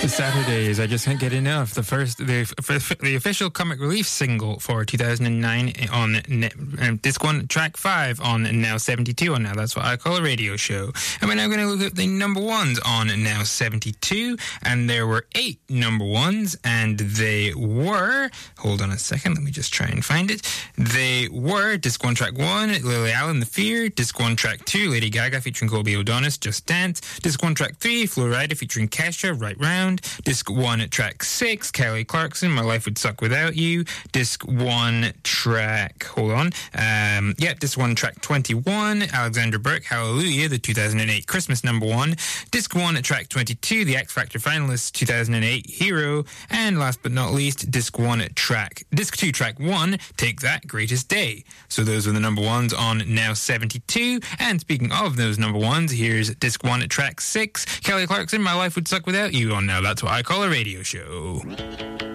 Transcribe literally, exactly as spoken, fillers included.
The Saturdays, I just can't get enough. The first, the the official Comic Relief single for two thousand nine on um, disc one, track five on Now seventy-two on Now That's What I Call a Radio Show. And we're now going to look at the number ones on Now seventy-two, and there were eight number ones, and they were, hold on a second, let me just try and find it. They were disc one, track one, Lily Allen, The Fear. Disc one, track two, Lady Gaga featuring Colby O'Donis, Just Dance. Disc one, track three, Flo Rida featuring Kesha, Right Round. Disc one, track six, Kelly Clarkson, My Life Would Suck Without You. Disc one, track, hold on, um, yeah, disc one, track twenty-one, Alexander Burke, Hallelujah, the two thousand eight Christmas number one. Disc one, track twenty-two, the X Factor finalist, two thousand eight Hero. And last but not least, disc one, track, disc two, track one, Take That, Greatest Day. So those are the number ones on Now seventy-two. And speaking of those number ones, here's disc one, track six, Kelly Clarkson, My Life Would Suck Without You on Now That's What I Call a Radio Show.